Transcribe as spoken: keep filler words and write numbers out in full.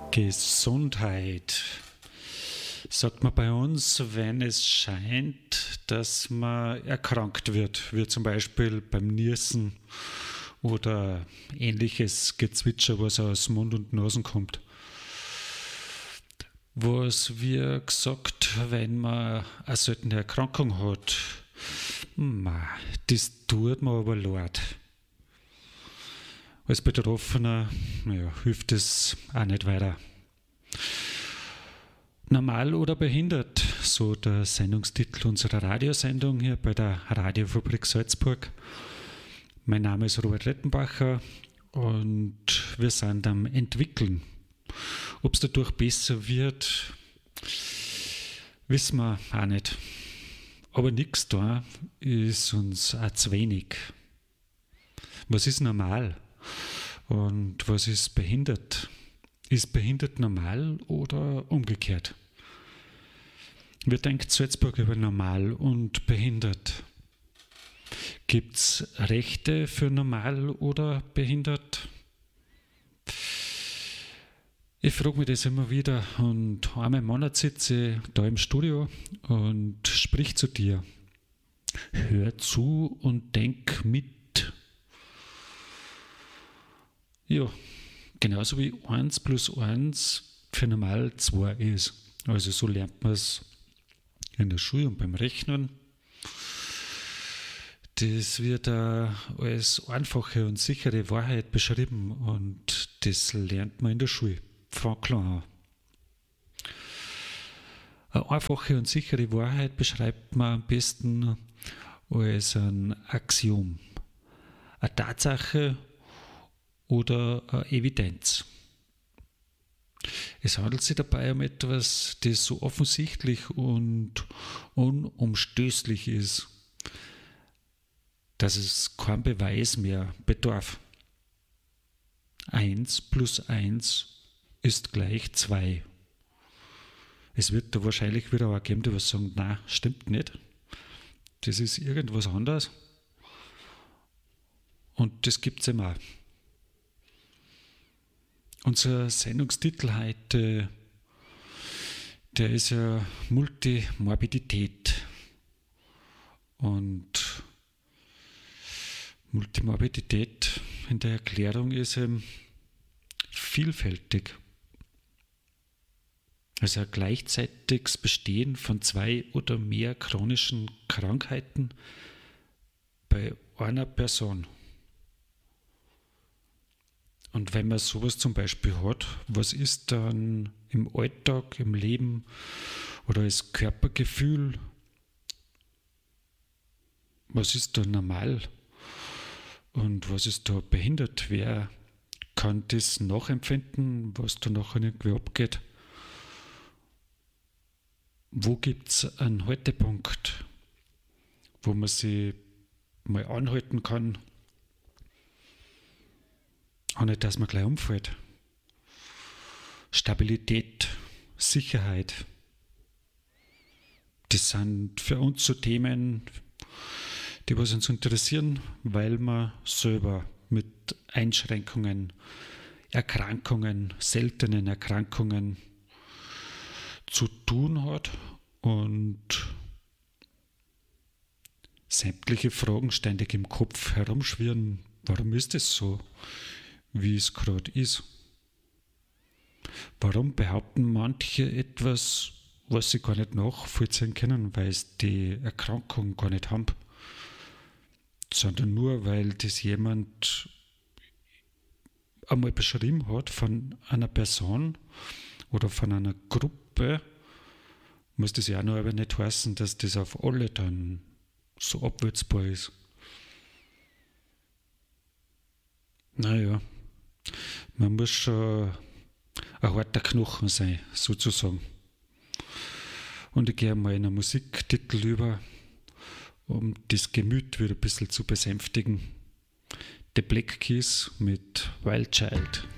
Gesundheit. Sagt man bei uns, wenn es scheint, dass man erkrankt wird, wie zum Beispiel beim Niesen oder ähnliches Gezwitscher, was aus Mund und Nasen kommt. Was wird gesagt, wenn man eine seltene Erkrankung hat? Ma, das tut mir aber leid. Als Betroffener naja, hilft es auch nicht weiter. Normal oder behindert, so der Sendungstitel unserer Radiosendung hier bei der Radiofabrik Salzburg. Mein Name ist Robert Rettenbacher und wir sind am Entwickeln. Ob es dadurch besser wird, wissen wir auch nicht. Aber nichts da ist uns auch zu wenig. Was ist normal und was ist behindert? Ist behindert normal oder umgekehrt? Wie denkt Salzburg über normal und behindert? Gibt es Rechte für normal oder behindert? Ich frage mich das immer wieder und einmal im Monat sitze ich da im Studio und sprich zu dir. Hör zu und denk mit. Ja, genauso wie eins plus eins für normal zwei ist. Also so lernt man es in der Schule und beim Rechnen. Das wird äh, als einfache und sichere Wahrheit beschrieben und das lernt man in der Schule. Von klein an. Eine einfache und sichere Wahrheit beschreibt man am besten als ein Axiom, eine Tatsache oder eine Evidenz. Es handelt sich dabei um etwas, das so offensichtlich und unumstößlich ist, dass es keinen Beweis mehr bedarf. Eins plus eins ist gleich zwei. Es wird da wahrscheinlich wieder auch geben, die was sagen, nein, stimmt nicht. Das ist irgendwas anderes. Und das gibt es eben auch. Unser Sendungstitel heute, der ist ja Multimorbidität. Und Multimorbidität in der Erklärung ist eben vielfältig. Also ein gleichzeitiges Bestehen von zwei oder mehr chronischen Krankheiten bei einer Person. Und wenn man sowas zum Beispiel hat, was ist dann im Alltag, im Leben oder als Körpergefühl, was ist da normal und was ist da behindert? Wer kann das nachempfinden, was da nachher irgendwie abgeht? Wo gibt es einen Haltepunkt, wo man sich mal anhalten kann, ohne dass man gleich umfällt? Stabilität, Sicherheit, das sind für uns so Themen, die was uns interessieren, weil man selber mit Einschränkungen, Erkrankungen, seltenen Erkrankungen zu tun hat und sämtliche Fragen ständig im Kopf herumschwirren. Warum ist es so, wie es gerade ist? Warum behaupten manche etwas, was sie gar nicht nachvollziehen können, weil sie die Erkrankung gar nicht haben, sondern nur, weil das jemand einmal beschrieben hat von einer Person oder von einer Gruppe, muss das ja auch noch aber nicht heißen, dass das auf alle dann so abwälzbar ist. Naja, man muss schon ein harter Knochen sein, sozusagen. Und ich gehe mal in einen Musiktitel über, um das Gemüt wieder ein bisschen zu besänftigen. The Black Keys mit Wild Child.